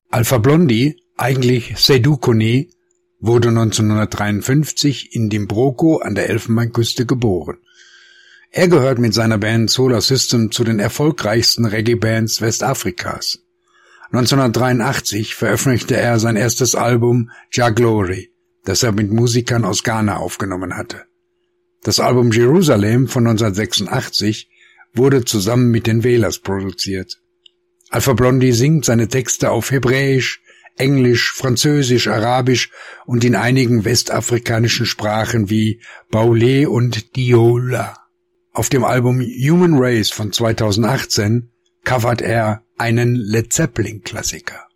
Alpha Blondy, eigentlich Seydou Kone, wurde 1953 in Dimbroco an der Elfenbeinküste geboren. Er gehört mit seiner Band Solar System zu den erfolgreichsten Reggae-Bands Westafrikas. 1983 veröffentlichte er sein erstes Album Jah Glory, das er mit Musikern aus Ghana aufgenommen hatte. Das Album Jerusalem von 1986 wurde zusammen mit den Wailers produziert. Alpha Blondy singt seine Texte auf Hebräisch, Englisch, Französisch, Arabisch und in einigen westafrikanischen Sprachen wie Baoulé und Diola. Auf dem Album Human Race von 2018 covert er einen Led Zeppelin-Klassiker.